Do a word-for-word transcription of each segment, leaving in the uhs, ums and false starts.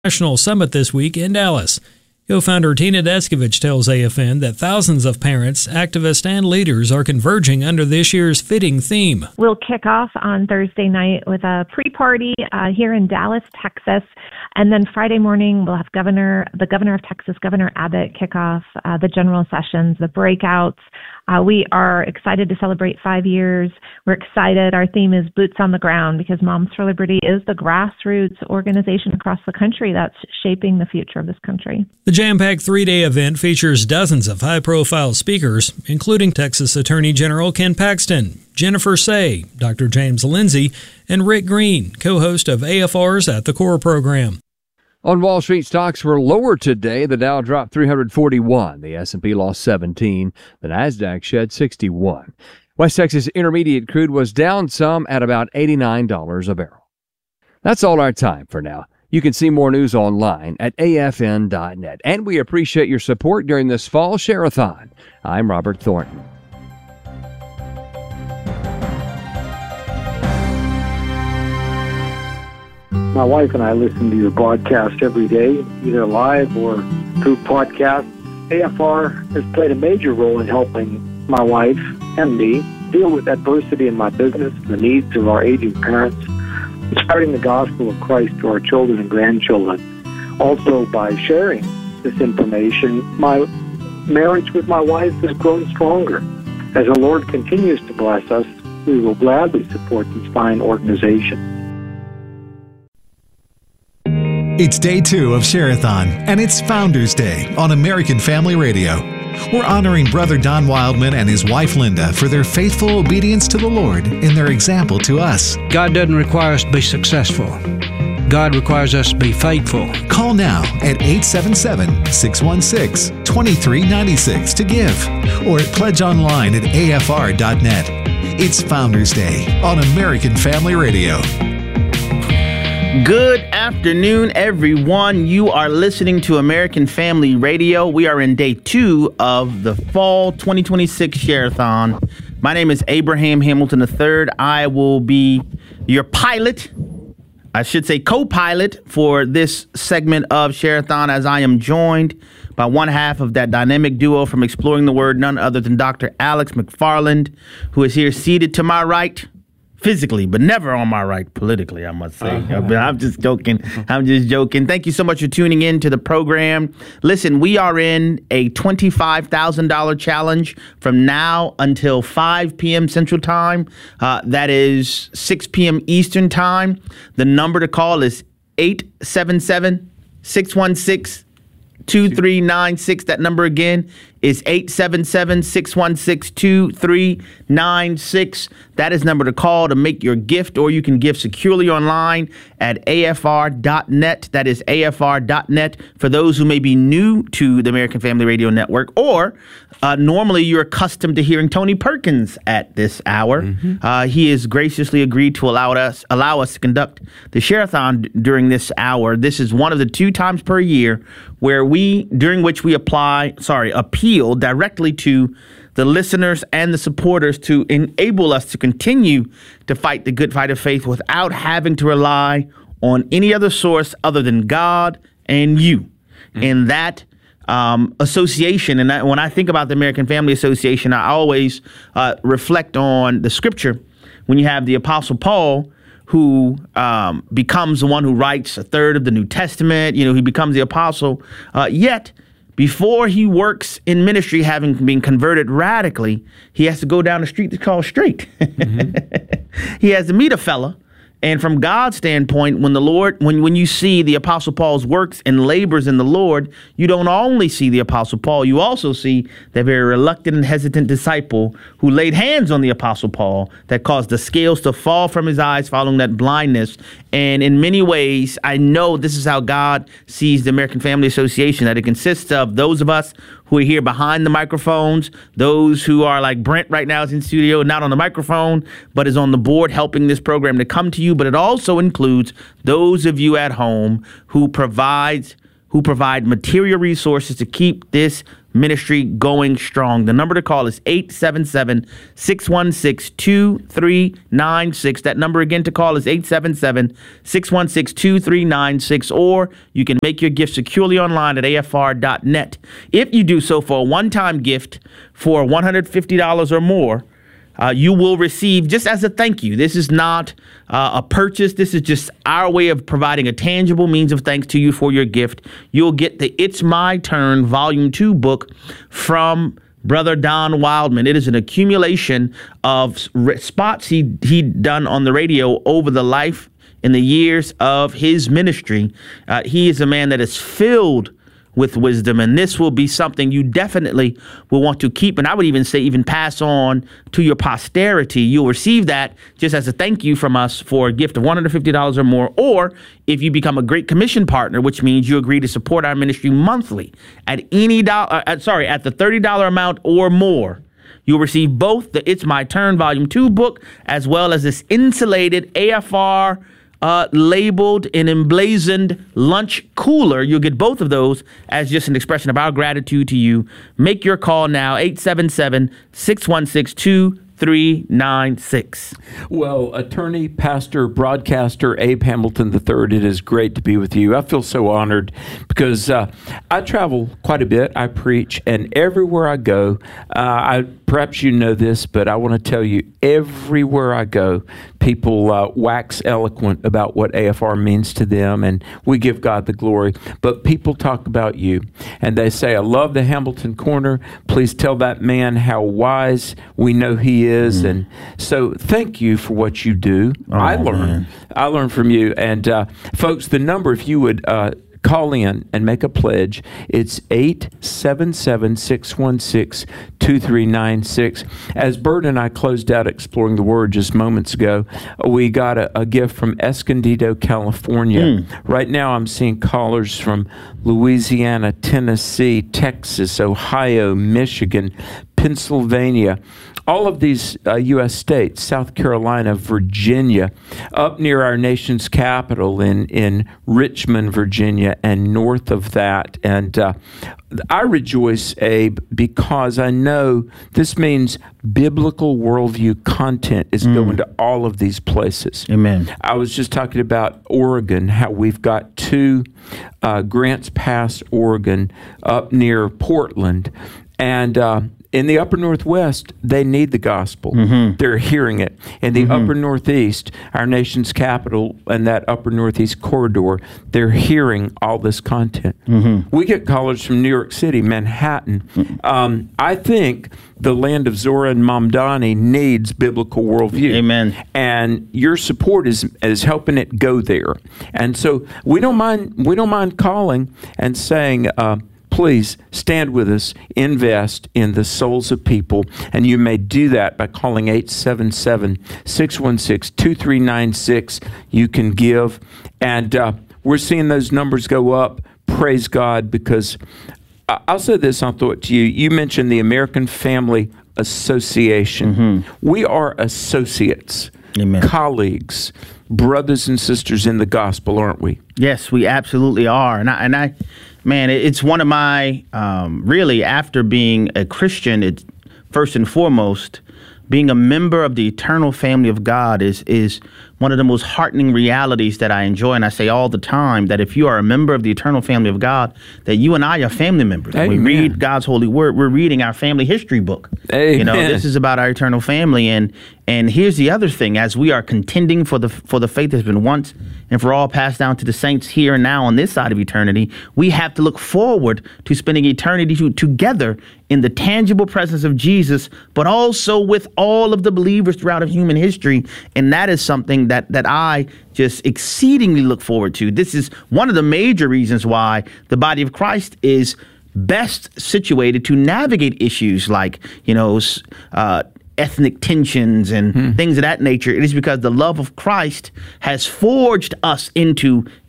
National Summit this week in Dallas. Co-founder Tina Descovich tells A F N that thousands of parents, activists, and leaders are converging under this year's fitting theme. We'll kick off on Thursday night with a pre-party uh, here in Dallas, Texas. And then Friday morning, we'll have Governor, the Governor of Texas, Governor Abbott, kick off uh, the general sessions, the breakouts. Uh, we are excited to celebrate five years. We're excited. Our theme is Boots on the Ground because Moms for Liberty is the grassroots organization across the country that's shaping the future of this country. The jam-packed three-day event features dozens of high-profile speakers, including Texas Attorney General Ken Paxton, Jennifer Say, Doctor James Lindsay, and Rick Green, co-host of A F R's At the Core program. On Wall Street, stocks were lower today. The Dow dropped three hundred forty-one. The S and P lost seventeen. The Nasdaq shed sixty-one. West Texas Intermediate crude was down some at about eighty-nine dollars a barrel. That's all our time for now. You can see more news online at A F N dot net. And we appreciate your support during this fall share-a-thon. I'm Robert Thornton. My wife and I listen to your broadcast every day, either live or through podcast. A F R has played a major role in helping my wife and me deal with adversity in my business, the needs of our aging parents, and spreading the gospel of Christ to our children and grandchildren. Also, by sharing this information, my marriage with my wife has grown stronger. As the Lord continues to bless us, we will gladly support this fine organization. It's day two of Share-a-thon, and it's Founders Day on American Family Radio. We're honoring Brother Don Wildman and his wife Linda for their faithful obedience to the Lord and their example to us. God doesn't require us to be successful. God requires us to be faithful. Call now at eight seven seven, six one six, two three nine six to give, or at pledge online at A F R dot net. It's Founders Day on American Family Radio. Good afternoon, everyone. You are listening to American Family Radio. We are in day two of the fall twenty twenty-six Share-a-thon. My name is Abraham Hamilton the third. I will be your pilot, I should say co-pilot, for this segment of Share-a-thon, as I am joined by one half of that dynamic duo from Exploring the Word, none other than Doctor Alex McFarland, who is here seated to my right. Physically, but never on my right politically, I must say. Uh-huh. I'm just joking. I'm just joking. Thank you so much for tuning in to the program. Listen, we are in a twenty-five thousand dollars challenge from now until five p.m. Central Time. Uh, that is six p.m. Eastern Time. The number to call is eight seven seven, six one six, two three nine six. That number again is eight seven seven, six one six, two three nine six. That is number to call to make your gift, or you can give securely online at A F R dot net. That is A F R dot net for those who may be new to the American Family Radio Network, or uh, normally you're accustomed to hearing Tony Perkins at this hour. Mm-hmm. Uh, he has graciously agreed to allow us allow us to conduct the Share-a-thon d- during this hour. This is one of the two times per year where we, during which we apply, sorry, appeal directly to the listeners and the supporters to enable us to continue to fight the good fight of faith without having to rely on any other source other than God and you. Mm-hmm. And that um, association, and that, when I think about the American Family Association, I always uh, reflect on the scripture when you have the Apostle Paul, who um, becomes the one who writes a third of the New Testament. You know, he becomes the apostle, uh, yet before he works in ministry, having been converted radically, he has to go down the street that's called straight. Mm-hmm. He has to meet a fella. And from God's standpoint, when the Lord, when, when you see the Apostle Paul's works and labors in the Lord, you don't only see the Apostle Paul, you also see the very reluctant and hesitant disciple who laid hands on the Apostle Paul that caused the scales to fall from his eyes following that blindness. And in many ways, I know this is how God sees the American Family Association, that it consists of those of us who are here behind the microphones, those who are like Brent right now is in studio, not on the microphone, but is on the board helping this program to come to you. But it also includes those of you at home who provides who provide material resources to keep this ministry going strong. The number to call is eight seven seven, six one six, two three nine six. That number again to call is eight seven seven, six one six, two three nine six, or you can make your gift securely online at A F R dot net. If you do so for a one-time gift for one hundred fifty dollars or more, Uh, you will receive, just as a thank you. This is not uh, a purchase. This is just our way of providing a tangible means of thanks to you for your gift. You'll get the It's My Turn Volume two book from Brother Don Wildman. It is an accumulation of spots he he done on the radio over the life and the years of his ministry. Uh, he is a man that is filled with wisdom, and this will be something you definitely will want to keep, and I would even say even pass on to your posterity. You'll receive that just as a thank you from us for a gift of one hundred fifty dollars or more, or if you become a Great Commission partner, which means you agree to support our ministry monthly at any dollar, uh, sorry, at the thirty dollars amount or more. You'll receive both the It's My Turn Volume two book as well as this insulated A F R Uh, labeled and emblazoned lunch cooler. You'll get both of those as just an expression of our gratitude to you. Make your call now, eight seven seven, six one six, two three nine six. Well, attorney, pastor, broadcaster Abe Hamilton the third, it is great to be with you. I feel so honored because uh, I travel quite a bit. I preach, and everywhere I go, uh, I perhaps you know this, but I want to tell you, everywhere I go, people uh, wax eloquent about what A F R means to them, and we give God the glory. But people talk about you, and they say, I love the Hamilton Corner. Please tell that man how wise we know he is. Mm. And so thank you for what you do. Oh, I learn. Man. I learn from you. And uh, folks, the number, if you would uh, call in and make a pledge, it's eight seven seven, six one six, two three nine six. As Bert and I closed out Exploring the Word just moments ago, we got a, a gift from Escondido, California. Mm. Right now I'm seeing callers from Louisiana, Tennessee, Texas, Ohio, Michigan, Pennsylvania, all of these uh, U S states, South Carolina, Virginia, up near our nation's capital in, in Richmond, Virginia, and north of that. And uh, I rejoice, Abe, because I know this means biblical worldview content is mm. going to all of these places. Amen. I was just talking about Oregon, how we've got two uh, Grants Pass, Oregon, up near Portland. And uh, in the upper Northwest, they need the gospel. Mm-hmm. They're hearing it. In the mm-hmm. upper Northeast, our nation's capital, and that upper Northeast corridor, they're hearing all this content. Mm-hmm. We get callers from New York City, Manhattan. Mm-hmm. Um, I think the land of Zora and Mamdani needs biblical worldview. Amen. And your support is is helping it go there. And so we don't mind we don't mind calling and saying, uh, please stand with us, invest in the souls of people, and you may do that by calling eight seven seven, six one six, two three nine six. You can give, and uh, we're seeing those numbers go up. Praise God, because uh, I'll say this, I'll throw it to you. You mentioned the American Family Association. Mm-hmm. We are associates, Amen. Colleagues, brothers and sisters in the gospel, aren't we? Yes, we absolutely are, and I, and I Man, it's one of my, um, really, after being a Christian, it's first and foremost, being a member of the eternal family of God is is one of the most heartening realities that I enjoy. And I say all the time that if you are a member of the eternal family of God, that you and I are family members. Amen. We read God's holy word. We're reading our family history book. Amen. You know, this is about our eternal family. And and here's the other thing: as we are contending for the for the faith that's been once and for all passed down to the saints here and now on this side of eternity, we have to look forward to spending eternity to, together in the tangible presence of Jesus, but also with all of the believers throughout human history. And that is something that that I just exceedingly look forward to. This is one of the major reasons why the body of Christ is best situated to navigate issues like, you know, uh, ethnic tensions and hmm. things of that nature. It is because the love of Christ has forged us into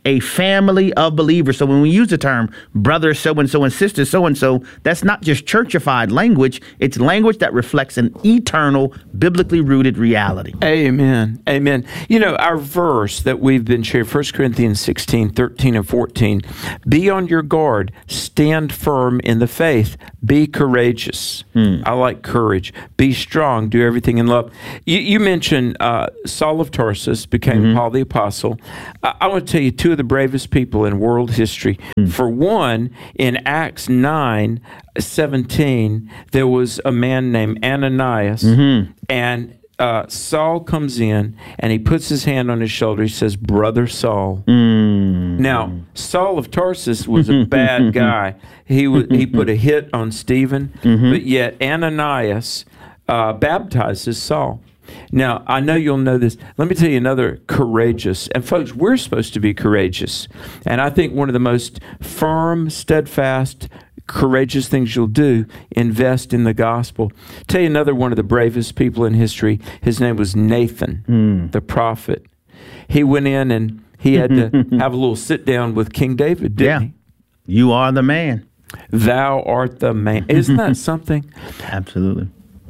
a family of believers. So when we use the term brother so-and-so and sister so-and-so, that's not just churchified language. It's language that reflects an eternal, biblically rooted reality. Amen. Amen. You know, our verse that we've been sharing, First Corinthians sixteen, thirteen, and fourteen, be on your guard, stand firm in the faith, be courageous. Hmm. I like courage. Be strong, do everything in love. You, you mentioned uh, Saul of Tarsus became mm-hmm. Paul the Apostle. I, I want to tell you two of the bravest people in world history. Mm. For one, in Acts nine seventeen, there was a man named Ananias, mm-hmm. and uh, Saul comes in, and he puts his hand on his shoulder. He says, "Brother Saul." Mm. Now, Saul of Tarsus was a bad guy. He was, he put a hit on Stephen, mm-hmm. but yet Ananias uh, baptizes Saul. Now, I know you'll know this. Let me tell you another courageous, and folks, we're supposed to be courageous. And I think one of the most firm, steadfast, courageous things you'll do, invest in the gospel. Tell you another one of the bravest people in history. His name was Nathan, mm. the prophet. He went in and he had to have a little sit down with King David, didn't yeah. he? You are the man. Thou art the man. Isn't that something? Absolutely.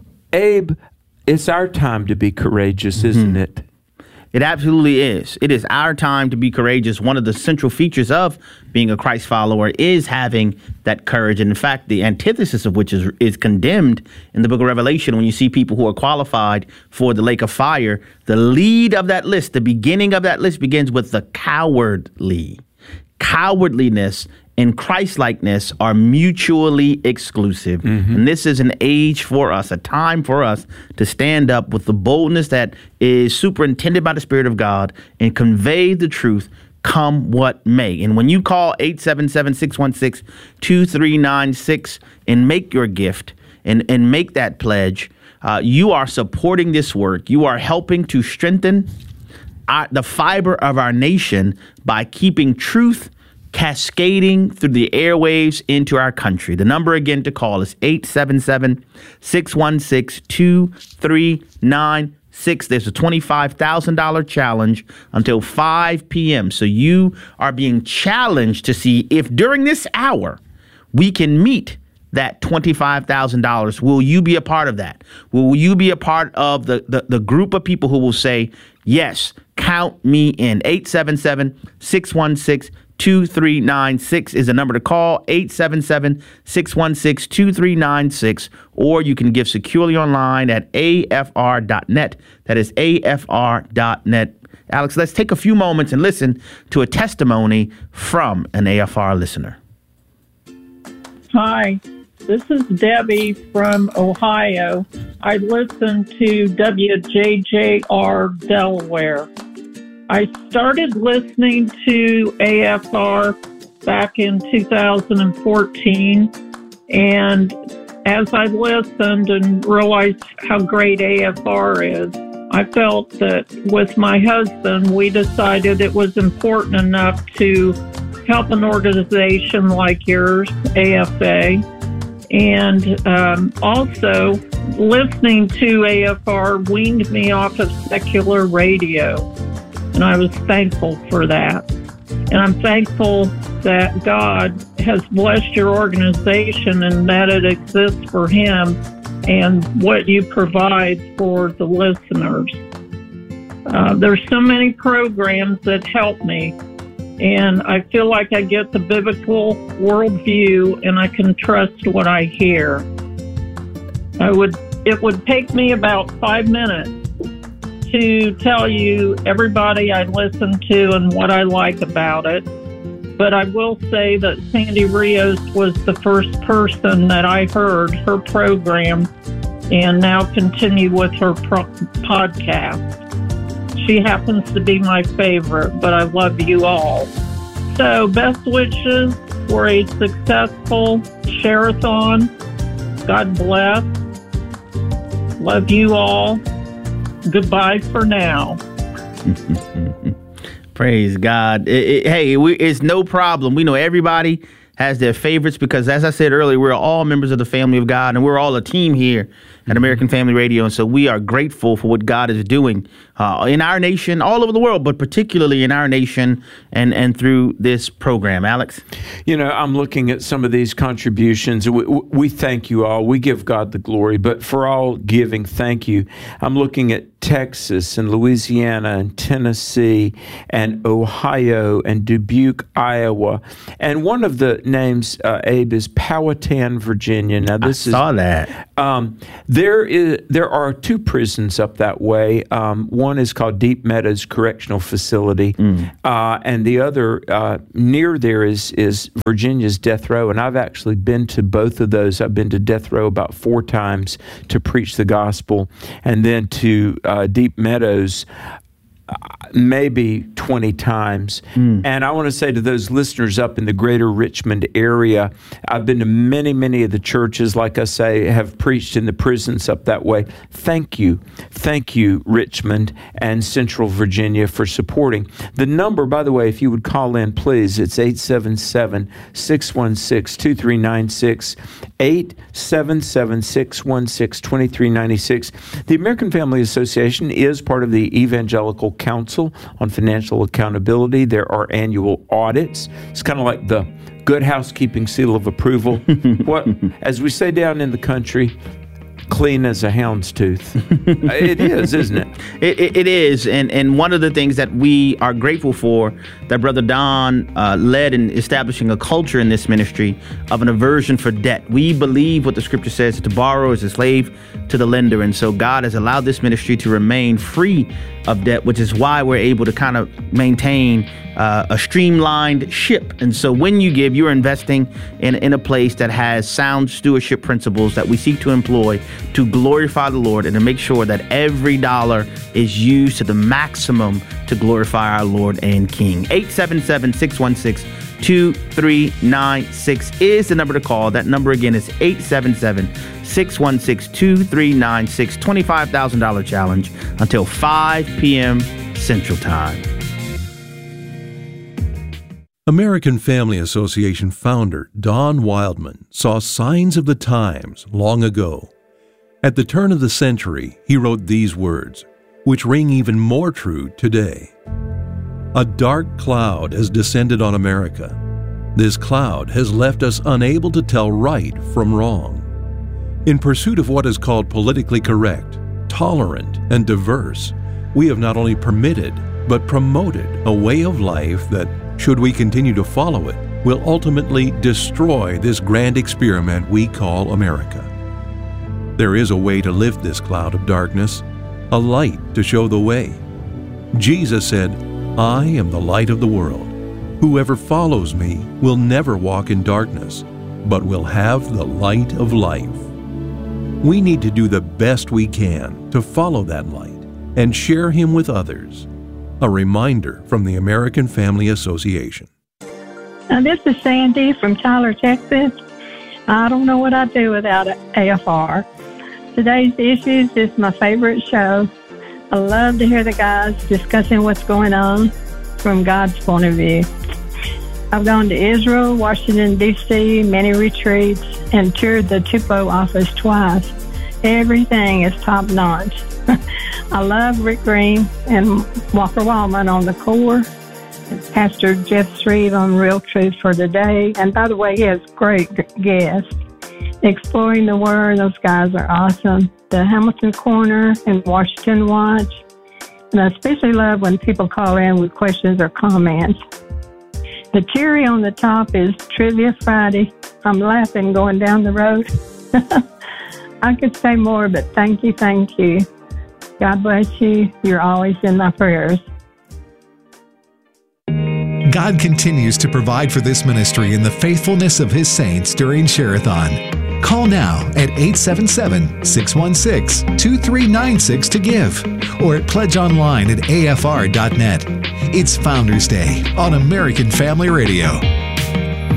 Abe, it's our time to be courageous, isn't mm-hmm. it? It absolutely is. It is our time to be courageous. One of the central features of being a Christ follower is having that courage. And in fact, the antithesis of which is, is condemned in the book of Revelation. When you see people who are qualified for the lake of fire, the lead of that list, the beginning of that list begins with the cowardly. Cowardliness and Christ-likeness are mutually exclusive. Mm-hmm. And this is an age for us, a time for us to stand up with the boldness that is superintended by the Spirit of God and convey the truth, come what may. And when you call eight seven seven, six one six, two three nine six and make your gift and, and make that pledge, uh, you are supporting this work. You are helping to strengthen our, the fiber of our nation by keeping truth cascading through the airwaves into our country. The number again to call is eight seven seven, six one six, two three nine six. There's a twenty-five thousand dollars challenge until five p.m. So you are being challenged to see if during this hour we can meet that twenty-five thousand dollars. Will you be a part of that? Will you be a part of the, the, the group of people who will say, yes, count me in? eight seven seven, six one six, two three nine six is the number to call, eight seven seven, six one six, two three nine six, or you can give securely online at A F R dot net. That is A F R dot net. Alex, let's take a few moments and listen to a testimony from an A F R listener. Hi, this is Debbie from Ohio. I listen to W J J R Delaware. I started listening to A F R back in two thousand fourteen, and as I listened and realized how great A F R is, I felt that with my husband, we decided it was important enough to help an organization like yours, A F A, and um, also listening to A F R weaned me off of secular radio. And I was thankful for that. And I'm thankful that God has blessed your organization and that it exists for Him and what you provide for the listeners. Uh, there's so many programs that help me, and I feel like I get the biblical worldview and I can trust what I hear. I would. It would take me about five minutes to tell you everybody I listen to and what I like about it. But I will say that Sandy Rios was the first person that I heard her program and now continue with her pro- podcast. She happens to be my favorite, but I love you all. So best wishes for a successful share-a-thon. God bless. Love you all. Goodbye for now. Praise God. It, it, hey, we, it's no problem. We know everybody has their favorites because, as I said earlier, we're all members of the family of God, and we're all a team here at American Family Radio. And so we are grateful for what God is doing uh, in our nation, all over the world, but particularly in our nation and, and through this program. Alex? You know, I'm looking at some of these contributions. We, we thank you all. We give God the glory. But for all giving, thank you. I'm looking at Texas and Louisiana and Tennessee and Ohio and Dubuque, Iowa. And one of the names, uh, Abe, is Powhatan, Virginia. Now, this I is, saw that. Um, there is there are two prisons up that way. Um, one is called Deep Meadows Correctional Facility, mm. uh, and the other uh, near there is is Virginia's Death Row. And I've actually been to both of those. I've been to Death Row about four times to preach the gospel, and then to uh, Deep Meadows Uh, maybe twenty times. Mm. And I want to say to those listeners up in the greater Richmond area, I've been to many, many of the churches, like I say, have preached in the prisons up that way. Thank you. Thank you, Richmond and Central Virginia, for supporting. The number, by the way, if you would call in, please, it's eight seven seven, six one six, two three nine six, eight seven seven, six one six, two three nine six. The American Family Association is part of the Evangelical Council on Financial Accountability. There are annual audits. It's kind of like the Good Housekeeping seal of approval. What, as we say down in the country, clean as a hound's tooth. It is, isn't it? It, it? It is. And, and one of the things that we are grateful for, that Brother Don uh, led in establishing a culture in this ministry of an aversion for debt. We believe what the scripture says, to borrow is a slave to the lender. And so God has allowed this ministry to remain free of debt, which is why we're able to kind of maintain uh, a streamlined ship. And so when you give, you're investing in, in a place that has sound stewardship principles that we seek to employ to glorify the Lord and to make sure that every dollar is used to the maximum to glorify our Lord and King. eight seven seven, six one six, two three nine six is the number to call. That number again is eight seven seven, six one six, two three nine six. twenty-five thousand dollars challenge until five p.m. Central Time. American Family Association founder Don Wildman saw signs of the times long ago. At the turn of the century, he wrote these words, which ring even more true today. A dark cloud has descended on America. This cloud has left us unable to tell right from wrong. In pursuit of what is called politically correct, tolerant, and diverse, we have not only permitted, but promoted a way of life that, should we continue to follow it, will ultimately destroy this grand experiment we call America. There is a way to lift this cloud of darkness, a light to show the way. Jesus said, I am the light of the world. Whoever follows me will never walk in darkness, but will have the light of life. We need to do the best we can to follow that light and share him with others. A reminder from the American Family Association. Now, this is Sandy from Tyler, Texas. I don't know what I'd do without A F R. Today's Issues is my favorite show. I love to hear the guys discussing what's going on from God's point of view. I've gone to Israel, Washington, D C, many retreats, and toured the Tupelo office twice. Everything is top-notch. I love Rick Green and Walker Wallman on the core, Pastor Jeff Shreve on Real Truth for Today, and by the way, he has great guests. Exploring the Word, those guys are awesome. The Hamilton Corner and Washington Watch. And I especially love when people call in with questions or comments. The cherry on the top is Trivia Friday. I'm laughing going down the road. I could say more, but thank you, thank you. God bless you. You're always in my prayers. God continues to provide for this ministry in the faithfulness of His saints during Share-a-thon. Call now at eight seven seven, six one six, two three nine six to give or at pledge online at A F R dot net. It's Founders Day on American Family Radio.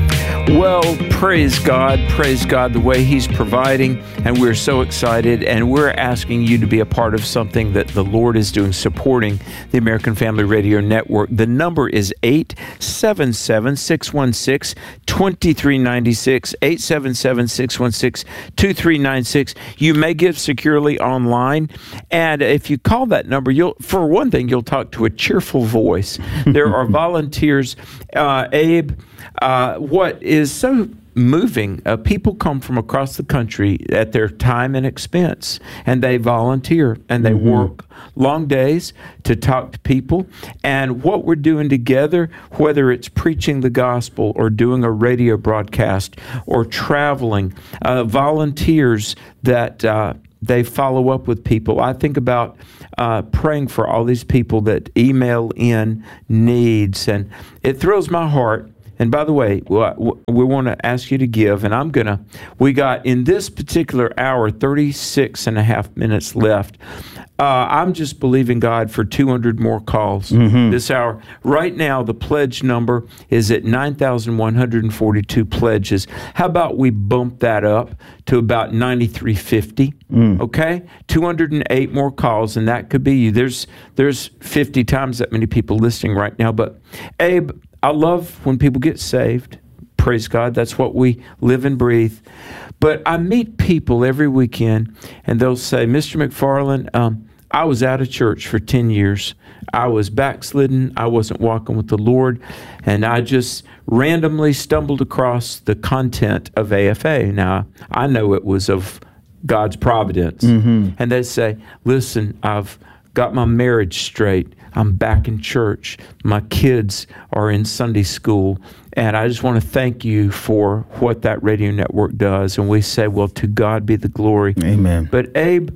Well, praise God, praise God, the way He's providing, and we're so excited, and we're asking you to be a part of something that the Lord is doing, supporting the American Family Radio Network. The number is eight seven seven, six one six, two three nine six, eight seven seven, six one six, two three nine six. You may give securely online, and if you call that number, you'll, for one thing, you'll talk to a cheerful voice. There are volunteers. Uh, Abe, Uh, what is so moving, uh, people come from across the country at their time and expense, and they volunteer, and they mm-hmm. work long days to talk to people. And what we're doing together, whether it's preaching the gospel or doing a radio broadcast or traveling, uh, volunteers that uh, they follow up with people. I think about uh, praying for all these people that email in needs, and it thrills my heart. And by the way, we want to ask you to give, and I'm going to, we got in this particular hour, thirty-six and a half minutes left. Uh, I'm just believing God for two hundred more calls mm-hmm. this hour. Right now, the pledge number is at nine thousand one hundred forty-two pledges. How about we bump that up to about ninety-three fifty? Mm. Okay? two hundred eight more calls, and that could be you. There's, there's fifty times that many people listening right now. But, Abe, I love when people get saved. Praise God. That's what we live and breathe. But I meet people every weekend, and they'll say, Mister McFarland, um, I was out of church for ten years. I was backslidden. I wasn't walking with the Lord. And I just randomly stumbled across the content of A F A. Now, I know it was of God's providence. Mm-hmm. And they say, listen, I've got my marriage straight. I'm back in church. My kids are in Sunday school. And I just want to thank you for what that radio network does. And we say, well, to God be the glory. Amen. But Abe,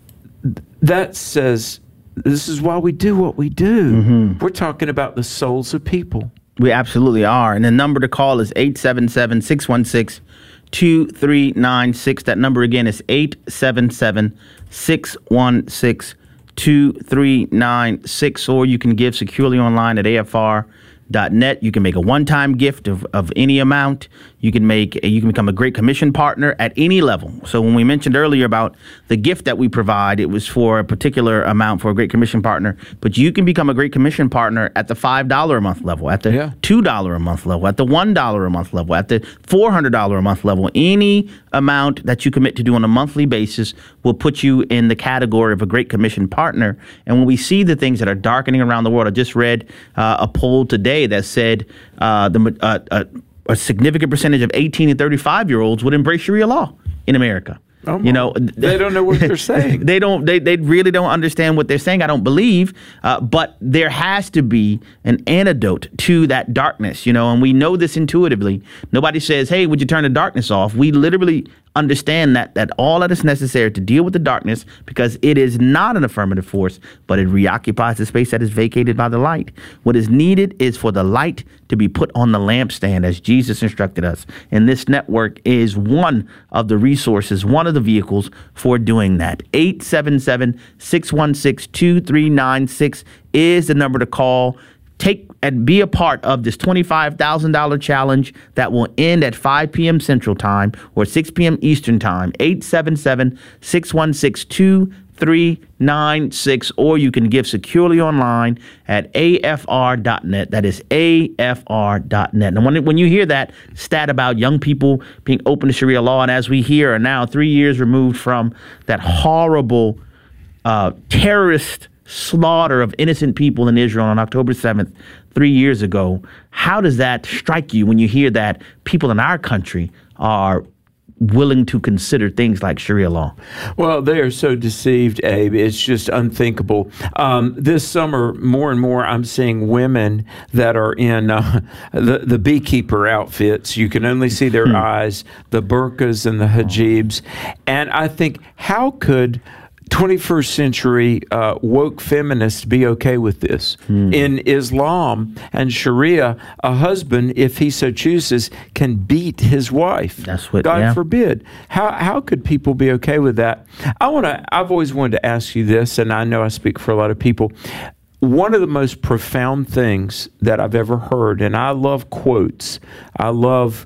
that says, this is why we do what we do. Mm-hmm. We're talking about the souls of people. We absolutely are. And the number to call is eight seven seven, six one six, two three nine six. That number again is eight seven seven, six one six, two three nine six, or you can give securely online at A F R dot net. You can make a one-time gift of, of any amount. You can make you can become a Great Commission partner at any level. So when we mentioned earlier about the gift that we provide, it was for a particular amount for a Great Commission partner. But you can become a Great Commission partner at the five dollars a month level, at the yeah. two dollars a month level, at the one dollar a month level, at the four hundred dollars a month level. Any amount that you commit to do on a monthly basis will put you in the category of a Great Commission partner. And when we see the things that are darkening around the world, I just read uh, a poll today that said uh, the uh, uh, a significant percentage of eighteen and thirty-five year olds would embrace Sharia law in America. Oh, you know, they don't know what they're saying. they don't. They they really don't understand what they're saying. I don't believe. Uh, but there has to be an antidote to that darkness. You know, and we know this intuitively. Nobody says, "Hey, would you turn the darkness off?" We literally understand that that all that is necessary to deal with the darkness, because it is not an affirmative force, but it reoccupies the space that is vacated by the light. What is needed is for the light to be put on the lampstand, as Jesus instructed us. And this network is one of the resources, one of the vehicles for doing that. eight seven seven, six one six, two three nine six is the number to call. Take and be a part of this twenty-five thousand dollars challenge that will end at five p.m. Central Time or six p.m. Eastern Time. eight seven seven, six one six, two three nine six, or you can give securely online at A F R dot net. That is A F R dot net. And when, when you hear that stat about young people being open to Sharia law, and as we hear are now three years removed from that horrible uh, terrorist slaughter of innocent people in Israel on October seventh, three years ago. How does that strike you when you hear that people in our country are willing to consider things like Sharia law? Well, they are so deceived, Abe. It's just unthinkable. Um, this summer, more and more, I'm seeing women that are in uh, the, the beekeeper outfits. You can only see their hmm. eyes, the burqas and the hijabs. And I think, how could twenty-first century uh, woke feminists be okay with this? Hmm. In Islam and Sharia, a husband, if he so chooses, can beat his wife. That's what, God yeah. forbid. How how could people be okay with that? I want to. I've always wanted to ask you this, and I know I speak for a lot of people. One of the most profound things that I've ever heard, and I love quotes. I love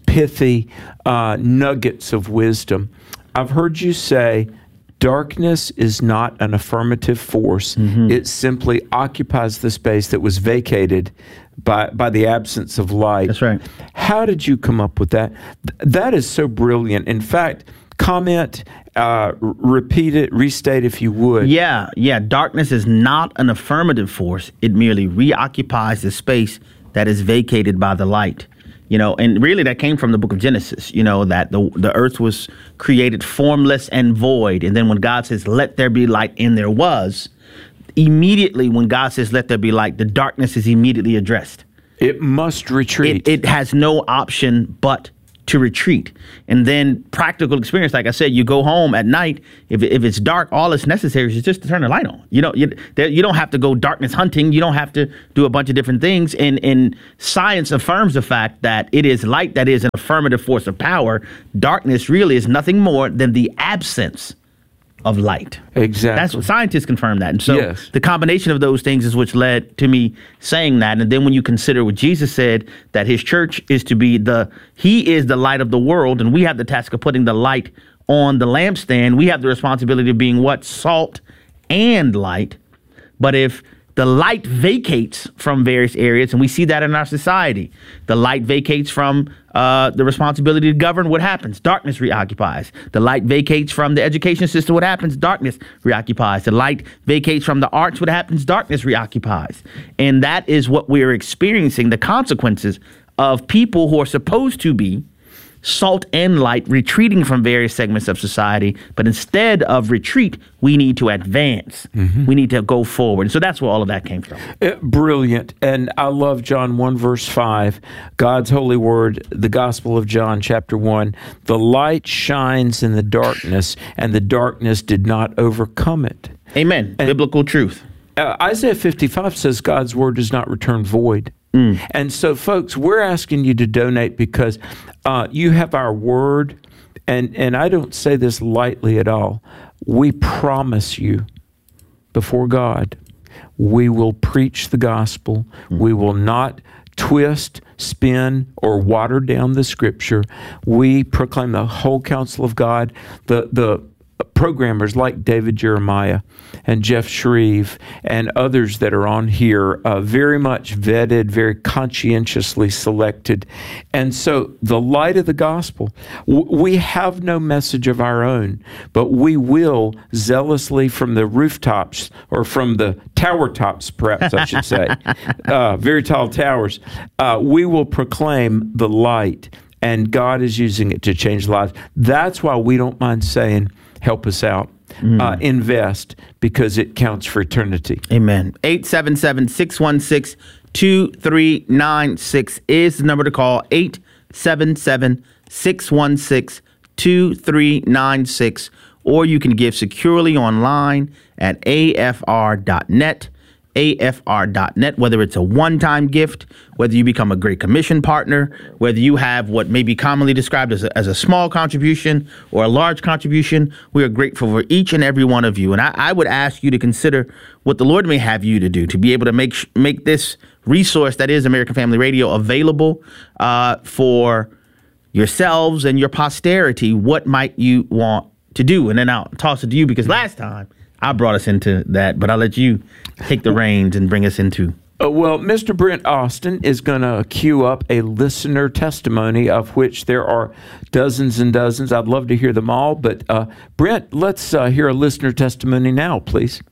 pithy uh, nuggets of wisdom. I've heard you say darkness is not an affirmative force. Mm-hmm. It simply occupies the space that was vacated by by the absence of light. That's right. How did you come up with that? Th- that is so brilliant. In fact, comment, uh, repeat it, restate if you would. Yeah, yeah. Darkness is not an affirmative force. It merely reoccupies the space that is vacated by the light. You know, and really that came from the book of Genesis, you know, that the the earth was created formless and void. And then when God says, let there be light, and there was, immediately when God says, let there be light, the darkness is immediately addressed. It must retreat. It, it has no option but to retreat. And then practical experience, like I said, you go home at night. If if it's dark, all that's necessary is just to turn the light on. You don't you, there, you don't have to go darkness hunting. You don't have to do a bunch of different things. And and science affirms the fact that it is light that is an affirmative force of power. Darkness really is nothing more than the absence of light. Exactly. That's what scientists confirm that. And so yes. the combination of those things is which led to me saying that. And then when you consider what Jesus said, that his church is to be the, he is the light of the world, and we have the task of putting the light on the lampstand. We have the responsibility of being what? Salt and light. But if the light vacates from various areas, and we see that in our society, the light vacates from uh, the responsibility to govern. What happens? Darkness reoccupies. The light vacates from the education system. What happens? Darkness reoccupies. The light vacates from the arts. What happens? Darkness reoccupies. And that is what we're experiencing, the consequences of people who are supposed to be salt and light retreating from various segments of society. But instead of retreat, we need to advance. Mm-hmm. We need to go forward. So that's where all of that came from. Uh, brilliant. And I love John one, verse five, God's holy word, the Gospel of John, chapter one. The light shines in the darkness, and the darkness did not overcome it. Amen. And, biblical truth. Uh, Isaiah fifty-five says God's word does not return void. Mm. And so, folks, we're asking you to donate because uh, you have our word, and, and I don't say this lightly at all. We promise you before God, we will preach the gospel. Mm. We will not twist, spin, or water down the scripture. We proclaim the whole counsel of God. The the programmers like David Jeremiah and Jeff Shreve and others that are on here, uh, very much vetted, very conscientiously selected. And so the light of the gospel, w- we have no message of our own, but we will zealously from the rooftops or from the tower tops, perhaps I should say, uh, very tall towers, uh, we will proclaim the light, and God is using it to change lives. That's why we don't mind saying, help us out. Mm. Uh, invest, because it counts for eternity. Amen. eight seven seven, six one six, two three nine six is the number to call. eight seven seven, six one six, two three nine six. Or you can give securely online at A F R dot net. A F R dot net, whether it's a one-time gift, whether you become a Great Commission partner, whether you have what may be commonly described as a, as a small contribution or a large contribution, we are grateful for each and every one of you. And I, I would ask you to consider what the Lord may have you to do to be able to make make this resource that is American Family Radio available uh, for yourselves and your posterity. What might you want to do? And then I'll toss it to you, because last time I brought us into that, but I'll let you take the reins and bring us into. Uh, well, Mister Brent Austin is going to queue up a listener testimony, of which there are dozens and dozens. I'd love to hear them all, but uh, Brent, let's uh, hear a listener testimony now, please.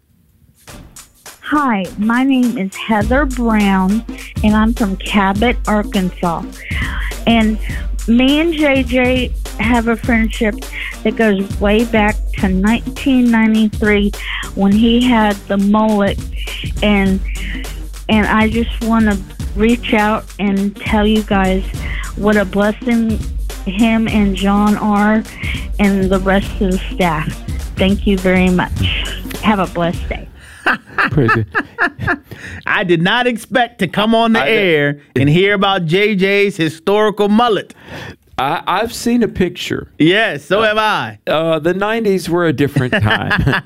Hi, my name is Heather Brown, and I'm from Cabot, Arkansas. And me and J J have a friendship that goes way back to nineteen ninety-three when he had the mullet, and and I just want to reach out and tell you guys what a blessing him and John are, and the rest of the staff. Thank you very much. Have a blessed day. Pretty good. I did not expect to come on the I, air and hear about J J's historical mullet. I, I've seen a picture. Yes, so have I. Uh, the nineties were a different time.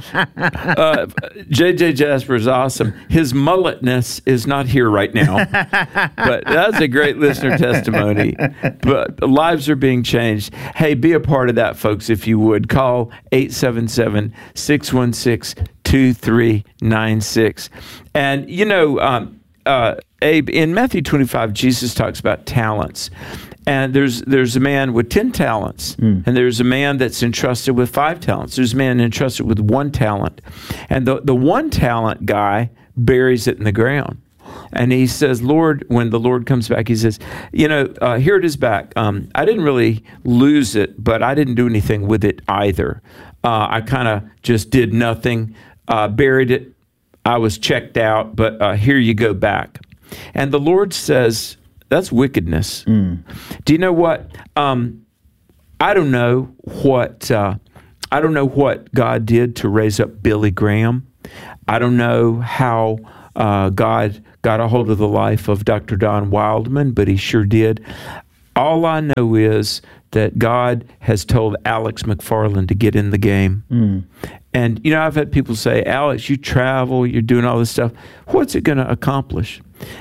uh, J J Jasper is awesome. His mulletness is not here right now, but that's a great listener testimony. But lives are being changed. Hey, be a part of that, folks, if you would. Call eight seven seven, six one six, two three nine six. And, you know, um, uh, Abe, in Matthew twenty-five, Jesus talks about talents. And there's there's a man with ten talents, mm. and there's a man that's entrusted with five talents. There's a man entrusted with one talent. And the, the one talent guy buries it in the ground. And he says, Lord, when the Lord comes back, he says, you know, uh, here it is back. Um, I didn't really lose it, but I didn't do anything with it either. Uh, I kind of just did nothing, uh, buried it. I was checked out, but uh, here you go back. And the Lord says, that's wickedness. Mm. Do you know what? Um, I don't know what uh, I don't know what God did to raise up Billy Graham. I don't know how uh, God got a hold of the life of Doctor Don Wildman, but he sure did. All I know is that God has told Alex McFarland to get in the game. Mm. And, you know, I've had people say, Alex, you travel, you're doing all this stuff. What's it going to accomplish?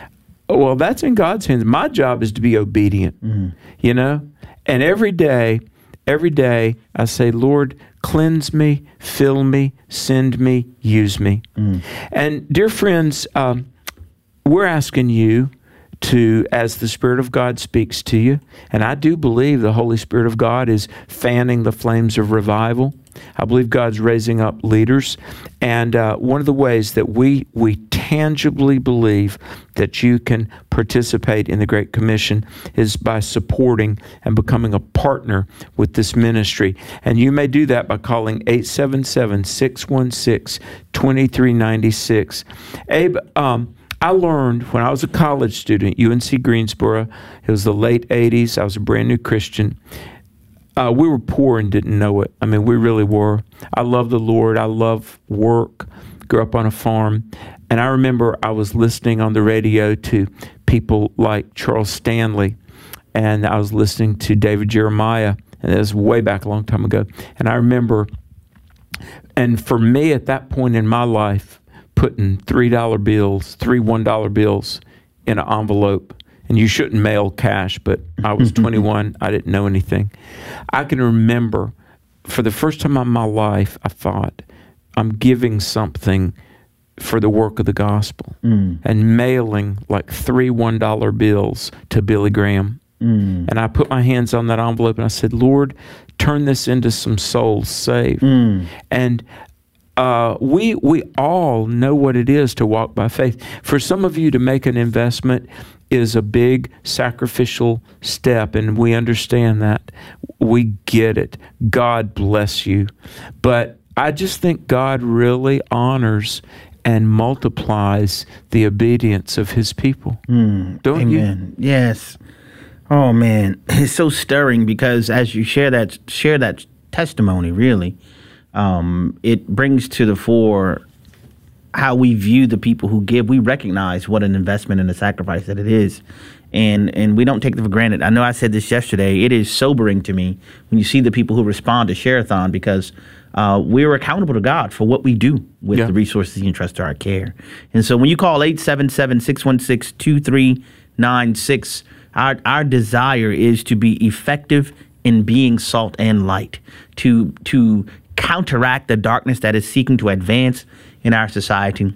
Well, that's in God's hands. My job is to be obedient, mm. you know? And every day, every day, I say, Lord, cleanse me, fill me, send me, use me. Mm. And dear friends, um, we're asking you to, as the Spirit of God speaks to you, and I do believe the Holy Spirit of God is fanning the flames of revival. I believe God's raising up leaders. And uh, one of the ways that we we tangibly believe that you can participate in the Great Commission is by supporting and becoming a partner with this ministry. And you may do that by calling eight seven seven, six one six, two three nine six. Abe, um, I learned when I was a college student, U N C Greensboro, it was the late eighties, I was a brand new Christian. Uh, we were poor and didn't know it. I mean, we really were. I love the Lord. I love work. Grew up on a farm. And I remember I was listening on the radio to people like Charles Stanley. And I was listening to David Jeremiah. And that was way back a long time ago. And I remember, and for me at that point in my life, putting three dollar bills, three one dollar bills in an envelope. And you shouldn't mail cash, but I was twenty-one. I didn't know anything. I can remember for the first time in my life, I thought, I'm giving something for the work of the gospel mm. and mailing like three one dollar bills to Billy Graham. Mm. And I put my hands on that envelope and I said, Lord, turn this into some souls saved. Mm. And Uh, we we all know what it is to walk by faith. For some of you to make an investment is a big sacrificial step, and we understand that. We get it. God bless you. But I just think God really honors and multiplies the obedience of his people. Mm, Don't amen. you? Yes. Oh, man. It's so stirring because as you share that share that testimony, really, Um, it brings to the fore how we view the people who give. We recognize what an investment and a sacrifice that it is, and and we don't take it for granted. I know I said this yesterday. It is sobering to me when you see the people who respond to Share-a-thon because uh, we're accountable to God for what we do with yeah. the resources He entrusts to our care. And so when you call eight seven seven, six one six, two three nine six, our our desire is to be effective in being salt and light, to to counteract the darkness that is seeking to advance in our society,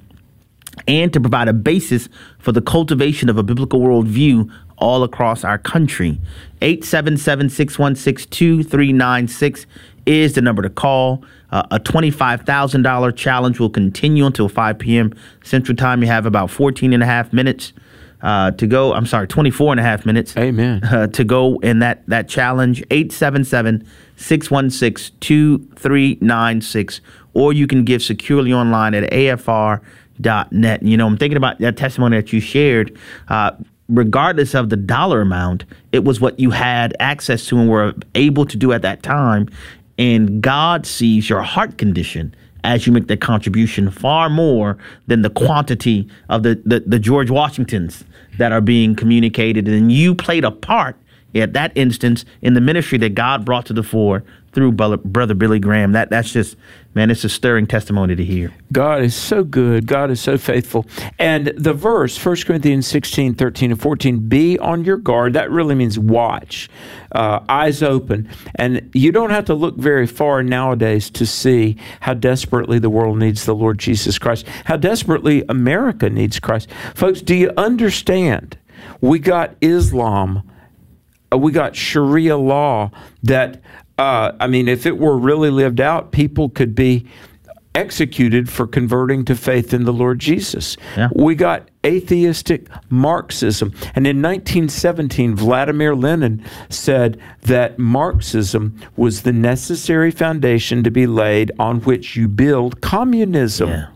and to provide a basis for the cultivation of a biblical worldview all across our country. eight seven seven, six one six, two three nine six is the number to call. Uh, a twenty-five thousand dollars challenge will continue until five p.m. Central Time. You have about fourteen and a half minutes uh, to go. I'm sorry, twenty-four and a half minutes. Amen. Uh, to go in that, that challenge. eight seven seven, six one six, two three nine six, or you can give securely online at A F R dot net. You know, I'm thinking about that testimony that you shared. Uh, regardless of the dollar amount, it was what you had access to and were able to do at that time. And God sees your heart condition as you make that contribution far more than the quantity of the, the, the George Washingtons that are being communicated. And you played a part at that instance in the ministry that God brought to the fore through Brother Billy Graham. That that's just, man, it's a stirring testimony to hear. God is so good. God is so faithful. And the verse, First Corinthians sixteen, thirteen, and fourteen, be on your guard. That really means watch, uh, eyes open. And you don't have to look very far nowadays to see how desperately the world needs the Lord Jesus Christ, how desperately America needs Christ. Folks, do you understand? We got Islam, uh, we got Sharia law that Uh, I mean, if it were really lived out, people could be executed for converting to faith in the Lord Jesus. Yeah. We got atheistic Marxism. And in nineteen seventeen, Vladimir Lenin said that Marxism was the necessary foundation to be laid on which you build communism. Yeah.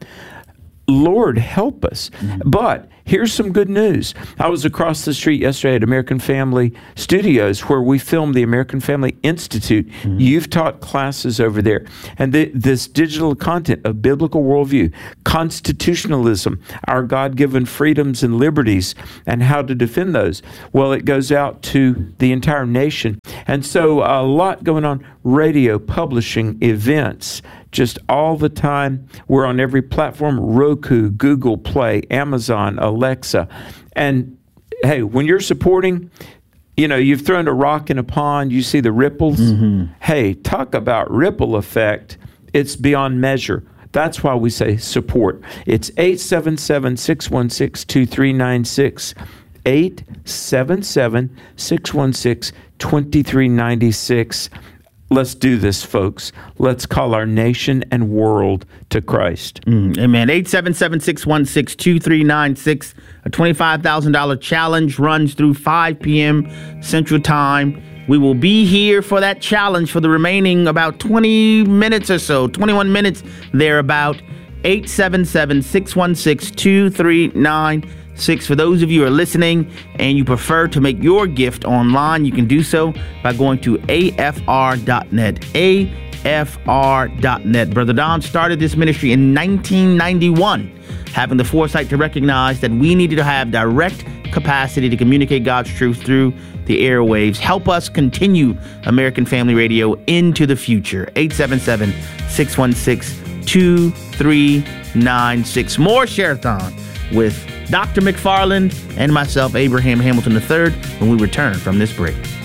Lord, help us. Mm-hmm. But here's some good news. I was across the street yesterday at American Family Studios where we filmed the American Family Institute. Mm-hmm. You've taught classes over there. And the, this digital content of biblical worldview, constitutionalism, our God-given freedoms and liberties, and how to defend those. Well, it goes out to the entire nation. And so a lot going on, radio, publishing, events, just all the time. We're on every platform, Roku, Google Play, Amazon, Alexa. And hey, when you're supporting, you know, you've thrown a rock in a pond, you see the ripples. Mm-hmm. Hey, talk about ripple effect. It's beyond measure. That's why we say support. It's eight seven seven, six one six, two three nine six. eight seven seven, six one six, two three nine six. Let's do this, folks. Let's call our nation and world to Christ. Mm, amen. eight seven seven, six one six, two three nine six. A twenty-five thousand dollars challenge runs through five p.m. Central Time. We will be here for that challenge for the remaining about twenty minutes or so, twenty-one minutes thereabout. eight seven seven, six one six, two three nine six. For those of you who are listening and you prefer to make your gift online, you can do so by going to A F R dot net. A F R dot net. Brother Don started this ministry in nineteen ninety-one, having the foresight to recognize that we needed to have direct capacity to communicate God's truth through the airwaves. Help us continue American Family Radio into the future. eight seven seven, six one six, two three nine six. More Share-a-thon with Doctor McFarland and myself, Abraham Hamilton the third, when we return from this break.